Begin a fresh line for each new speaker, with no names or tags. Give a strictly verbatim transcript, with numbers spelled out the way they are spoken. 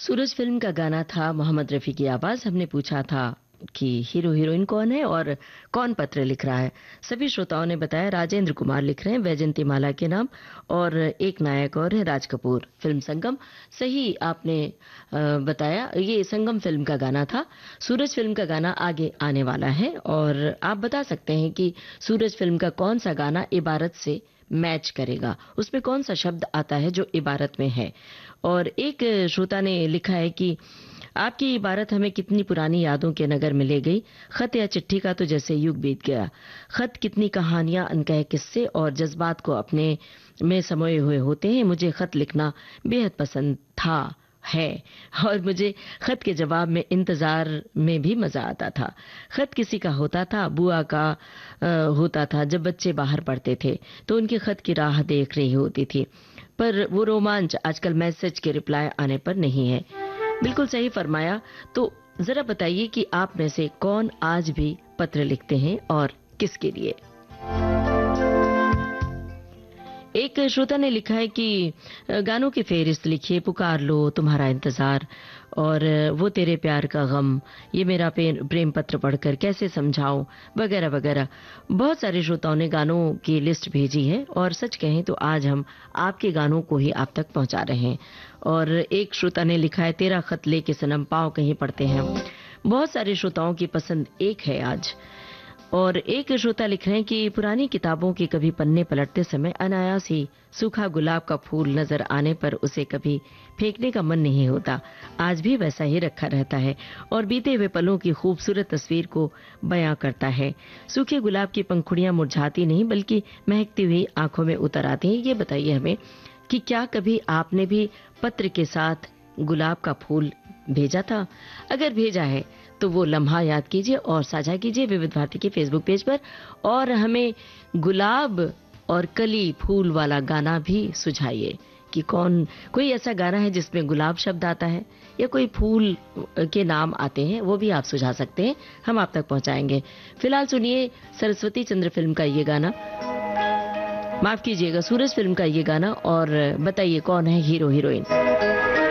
सूरज film का गाना था, मोहम्मद रफ़ी की आवाज़। हमने पूछा था कि हीरो हीरोइन कौन है और कौन पत्र लिख रहा है। सभी श्रोताओं ने बताया राजेंद्र कुमार लिख रहे हैं वैजंती माला के नाम, और एक नायक और है राज कपूर। फिल्म संगम। सही आपने अ, बताया, ये संगम फिल्म का गाना था। सूरज फिल्म का गाना आगे आने वाला है, और आप बता सकते हैं कि सूरज फिल्म का कौन सा गाना इबारत से मैच करेगा, उसमें कौन सा शब्द आता है जो इबारत में है। और एक श्रोता ने लिखा है कि आपकी इबारत हमें कितनी पुरानी यादों के नगर में ले गई। खत या चिट्ठी का तो जैसे युग बीत गया। खत कितनी कहानियां, अनकहे किस्से और जज्बात को अपने में समोए हुए होते हैं। मुझे खत लिखना बेहद पसंद था, है, और मुझे खत के जवाब में इंतजार में भी मजा आता था। खत किसी का होता था, बुआ का आ, होता था। जब बच्चे बाहर पढ़ते थे तो उनके खत की राह देख रही होती थी, पर वो रोमांच आजकल मैसेज के रिप्लाई आने पर नहीं है। बिल्कुल सही फरमाया। तो जरा बताइए कि आप में से कौन आज भी पत्र लिखते हैं और किसके लिए। एक श्रोता ने लिखा है कि गानों की फेहरिस्त लिखिए, पुकार लो, तुम्हारा इंतजार, और वो तेरे प्यार का गम, ये मेरा प्रेम पत्र पढ़कर कैसे समझाऊं, वगैरह वगैरह। बहुत सारे श्रोताओं ने गानों की लिस्ट भेजी है, और सच कहें तो आज हम आपके गानों को ही आप तक पहुंचा रहे हैं। और एक श्रोता ने लिखा है तेरा खत लेके सनम पाँव कहीं पड़ते हैं। बहुत सारे श्रोताओं की पसंद एक है आज। और एक श्रोता लिख रहे हैं कि पुरानी किताबों के कभी पन्ने पलटते समय अनायास ही सूखा गुलाब का फूल नजर आने पर उसे कभी फेंकने का मन नहीं होता। आज भी वैसा ही रखा रहता है और बीते हुए पलों की खूबसूरत तस्वीर को बयां करता है। सूखे गुलाब की पंखुड़ियां मुरझाती नहीं बल्कि महकती हुई आंखों में उतर आती हैं। ये बताइए हमें कि क्या कभी आपने भी पत्र के साथ गुलाब का फूल भेजा था? अगर भेजा है तो वो लम्हा याद कीजिए और साझा कीजिए विविध भारती के फेसबुक पेज पर, और हमें गुलाब और कली फूल वाला गाना भी सुझाइए कि कौन कोई ऐसा गाना है जिसमें गुलाब शब्द आता है या कोई फूल के नाम आते हैं, वो भी आप सुझा सकते हैं, हम आप तक पहुंचाएंगे। फिलहाल सुनिए सरस्वती चंद्र फिल्म का ये गाना, माफ कीजिएगा सूरज फिल्म का ये गाना, और बताइए कौन है हीरो हीरोइन।